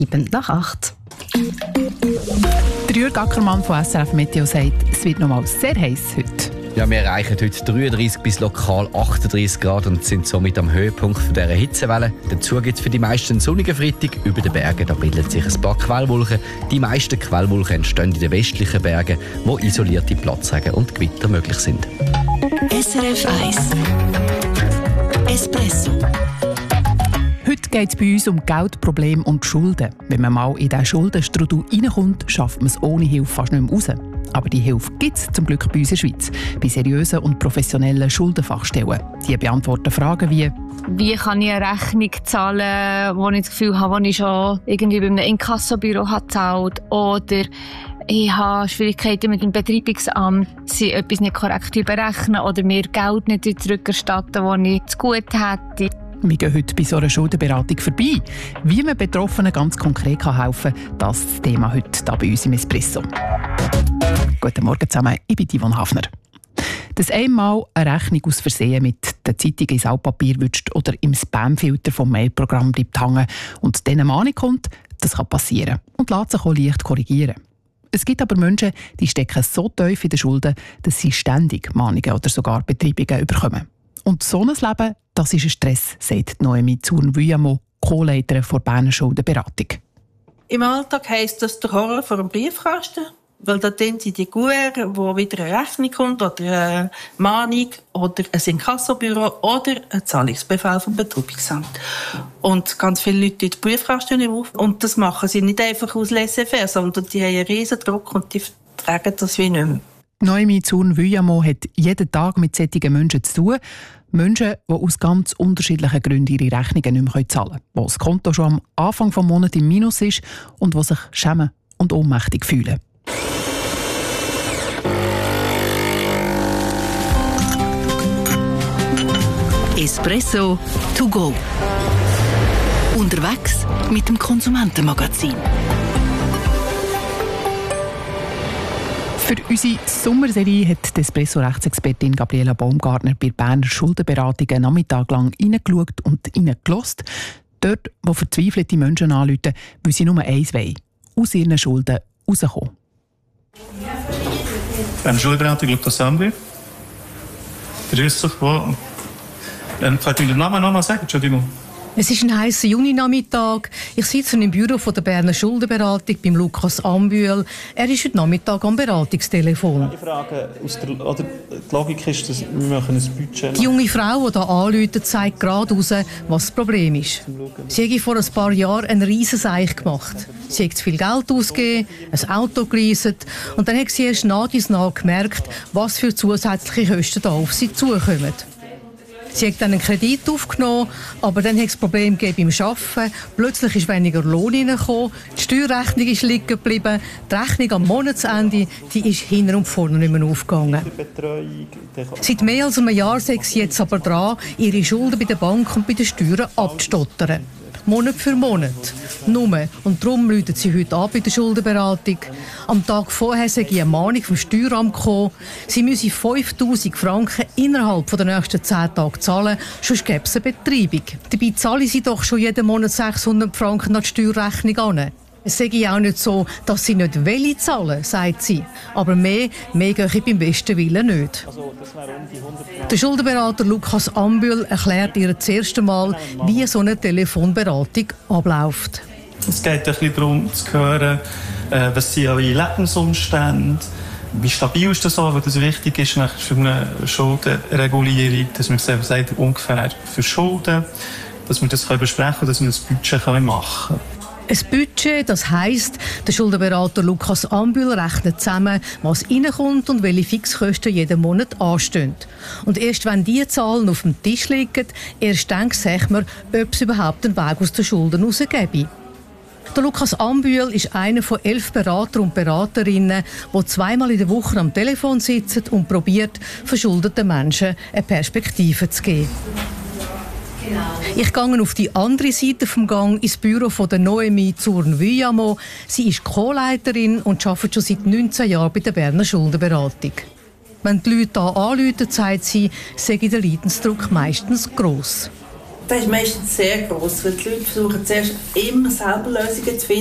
7:08. Der Jürg Ackermann von SRF Meteo sagt, es wird nochmal sehr heiß heute. Ja, wir erreichen heute 33 bis lokal 38 Grad und sind somit am Höhepunkt dieser Hitzewelle. Dazu gibt es für die meisten einen sonnigen Freitag. Über den Bergen da bilden sich ein paar Quellwolken. Die meisten Quellwolken entstehen in den westlichen Bergen, wo isolierte Platzregen und Gewitter möglich sind. SRF 1 Espresso. Heute geht es bei uns um Geldprobleme und Schulden. Wenn man mal in diesen Schuldenstrudel reinkommt, schafft man es ohne Hilfe fast nicht mehr raus. Aber die Hilfe gibt es zum Glück bei uns in der Schweiz, bei seriösen und professionellen Schuldenfachstellen. Die beantworten Fragen wie kann ich eine Rechnung zahlen, wo ich das Gefühl habe, die ich schon irgendwie bei einem Inkassobüro gezahlt habe, oder ich habe Schwierigkeiten mit dem Betreibungsamt, sie etwas nicht korrekt berechnen oder mir Geld nicht zurückerstatten, das ich zu gut hätte. Wir gehen heute bei so einer Schuldenberatung vorbei. Wie man Betroffenen ganz konkret helfen kann, das ist das Thema heute hier bei uns im Espresso. Guten Morgen zusammen, ich bin Yvonne Hafner. Dass einmal eine Rechnung aus Versehen mit der Zeitung ins Altpapier wünscht oder im Spamfilter vom Mailprogramm bleibt hängen und dann eine Mahnung kommt, das kann passieren und lässt sich auch leicht korrigieren. Es gibt aber Menschen, die stecken so tief in den Schulden, dass sie ständig Mahnungen oder sogar Betreibungen bekommen. Und so ein Leben, das ist ein Stress, sagt Noemi Zurn-Wyamo, Co-Leiterin der Berner Schuldenberatung. Im Alltag heisst das der Horror vor dem Briefkasten, weil da sind die Kuren, wo wieder eine Rechnung kommt oder eine Mahnung oder ein Inkassobüro oder ein Zahlungsbefehl vom Betreibungsamt. Und ganz viele Leute in den Briefkasten nicht auf. Und das machen sie nicht einfach aus laissez-faire, sondern die haben einen riesen Druck und die tragen das wie nicht mehr. Noemi Zurn-Wyamo hat jeden Tag mit solchen Menschen zu tun. Menschen, die aus ganz unterschiedlichen Gründen ihre Rechnungen nicht mehr zahlen können. Wo das Konto schon am Anfang des Monats im Minus ist und die sich schämen und ohnmächtig fühlen. Espresso to go. Unterwegs mit dem Konsumentenmagazin. Für unsere Sommerserie hat die Espresso-Rechtsexpertin Gabriela Baumgartner bei Berner Schuldenberatung einen Nachmittag lang reingeschaut und reingelassen. Dort, wo verzweifelte Menschen anrufen, weil sie nur eins wollen: aus ihren Schulden rauskommen. Berner Schuldenberatung Lukas Ambühl. Grüß dich. Könnt ihr den Namen noch mal sagen? Entschuldigung. Es ist ein heißer Juninachmittag. Ich sitze im Büro der Berner Schuldenberatung beim Lukas Ambühl. Er ist heute Nachmittag am Beratungstelefon. Die Frage die Logik ist, dass wir machen ein Budget. Die junge Frau, die hier anruft, zeigt gerade raus, was das Problem ist. Sie hat vor ein paar Jahren einen riesen Seich gemacht. Sie hat zu viel Geld ausgegeben, ein Auto geleast und dann hat sie erst nach gemerkt, was für zusätzliche Kosten da auf sie zukommen. Sie hat dann einen Kredit aufgenommen, aber dann hat es Probleme beim Arbeiten. Plötzlich ist weniger Lohn reingekommen, die Steuerrechnung ist liegen geblieben, die Rechnung am Monatsende die ist hinten und vorne nicht mehr aufgegangen. Seit mehr als einem Jahr ist sie jetzt aber dran, ihre Schulden bei der Bank und bei den Steuern abzustottern. Monat für Monat. Nur. Und darum läutet sie heute an bei der Schuldenberatung. Am Tag vorher sei eine Mahnung vom Steueramt gekommen. Sie müsse 5'000 Franken innerhalb der nächsten 10 Tage zahlen, sonst gäbe es eine Betreibung. Dabei zahle sie doch schon jeden Monat 600 Franken an die Steuerrechnung an. Es sei auch nicht so, dass sie nicht zahlen, sagt sie. Aber mehr gehe ich beim besten Willen nicht. Der Schuldenberater Lukas Ambühl erklärt ihr das erste Mal, wie so eine Telefonberatung abläuft. Es geht ein bisschen darum, zu hören, was sind eure Lebensumstände, wie stabil ist das so, weil das wichtig ist für eine Schuldenregulierung, dass man sagt, ungefähr für Schulden, dass wir das besprechen können, dass wir ein Budget machen können. Ein Budget, das heisst, der Schuldenberater Lukas Ambühl rechnet zusammen, was reinkommt und welche Fixkosten jeden Monat anstehen. Und erst wenn diese Zahlen auf dem Tisch liegen, erst dann sieht man, ob es überhaupt einen Weg aus den Schulden herausgebe. Der Lukas Ambühl ist einer von 11 Beratern und Beraterinnen, die 2-mal in der Woche am Telefon sitzen und probiert, verschuldeten Menschen eine Perspektive zu geben. Ich gehe auf die andere Seite des Gangs ins Büro von der Noemi Zurn-Wyamo. Sie ist Co-Leiterin und arbeitet schon seit 19 Jahren bei der Berner Schuldenberatung. Wenn die Leute hier anrufen, sagt sie, sei der Leidensdruck meistens gross. Das ist meistens sehr gross, weil die Leute versuchen zuerst immer selber Lösungen zu finden.